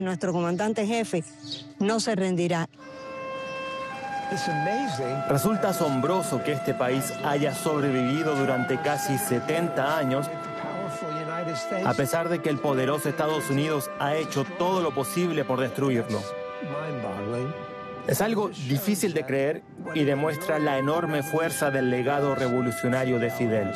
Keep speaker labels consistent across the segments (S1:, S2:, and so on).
S1: Nuestro comandante jefe no se rendirá.
S2: Resulta asombroso que este país haya sobrevivido durante casi 70 años, a pesar de que el poderoso Estados Unidos ha hecho todo lo posible por destruirlo. Es algo difícil de creer y demuestra la enorme fuerza del legado revolucionario de Fidel.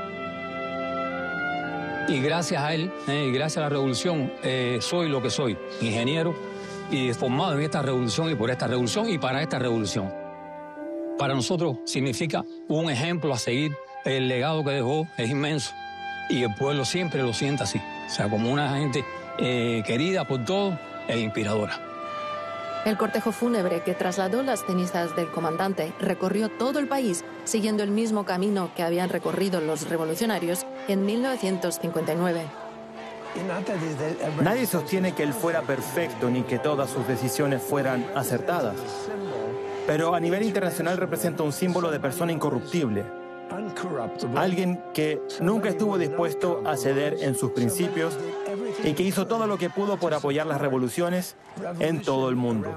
S3: Y gracias a él, y gracias a la revolución, soy lo que soy, ingeniero, y formado en esta revolución y por esta revolución y para esta revolución. Para nosotros significa un ejemplo a seguir. El legado que dejó es inmenso y el pueblo siempre lo siente así. O sea, como una gente querida por todos e inspiradora.
S4: El cortejo fúnebre que trasladó las cenizas del comandante recorrió todo el país siguiendo el mismo camino que habían recorrido los revolucionarios en 1959.
S2: Nadie sostiene que él fuera perfecto ni que todas sus decisiones fueran acertadas. Pero a nivel internacional representa un símbolo de persona incorruptible. Alguien que nunca estuvo dispuesto a ceder en sus principios y que hizo todo lo que pudo por apoyar las revoluciones en todo el mundo.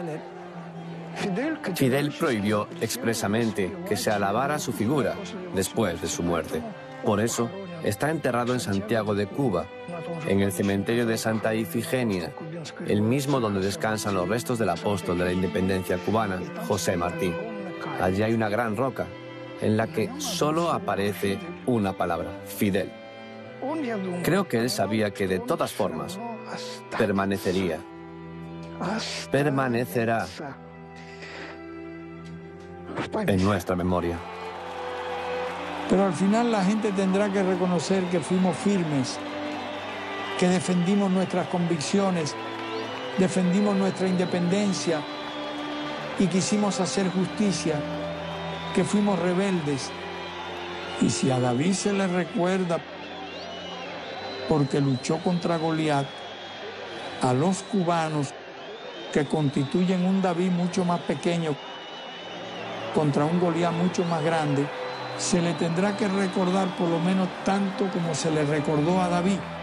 S5: Fidel prohibió expresamente que se alabara su figura después de su muerte. Por eso está enterrado en Santiago de Cuba, en el cementerio de Santa Ifigenia, el mismo donde descansan los restos del apóstol de la independencia cubana, José Martí. Allí hay una gran roca en la que solo aparece una palabra, Fidel. Creo que él sabía que de todas formas permanecería, permanecerá en nuestra memoria.
S6: Pero al final la gente tendrá que reconocer que fuimos firmes, que defendimos nuestras convicciones, defendimos nuestra independencia y quisimos hacer justicia, que fuimos rebeldes. Y si a David se le recuerda porque luchó contra Goliat, a los cubanos que constituyen un David mucho más pequeño contra un Goliat mucho más grande, se le tendrá que recordar por lo menos tanto como se le recordó a David.